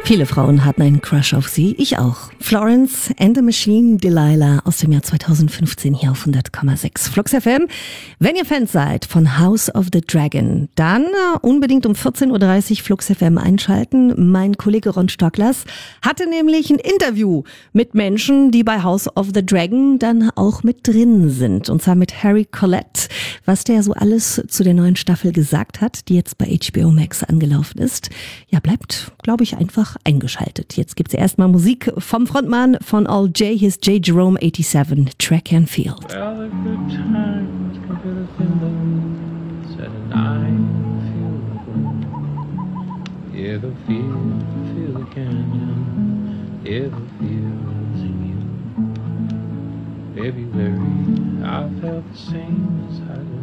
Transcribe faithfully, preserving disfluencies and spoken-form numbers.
Viele Frauen hatten einen Crush auf sie, ich auch. Florence and the Machine, Delilah aus dem Jahr zweitausendfünfzehn hier auf hundert Komma sechs Flux F M. Wenn ihr Fans seid von House of the Dragon, dann äh, unbedingt um vierzehn Uhr dreißig Flux F M einschalten. Mein Kollege Ron Stocklers hatte nämlich ein Interview mit Menschen, die bei House of the Dragon dann auch mit drin sind. Und zwar mit Harry Collette, was der so alles zu der neuen Staffel gesagt hat, die jetzt bei H B O Max angelaufen ist. Ja, bleibt, glaube ich, einfach eingeschaltet. Jetzt gibt's erstmal Musik vom Frontmann von All J, his J. Jerome eighty-seven, Track and Field. Well, a good time can be the thing said and I feel good. Yeah, the feel, feel the canyon. Yeah, the feel's in you. February, I felt the same as I did.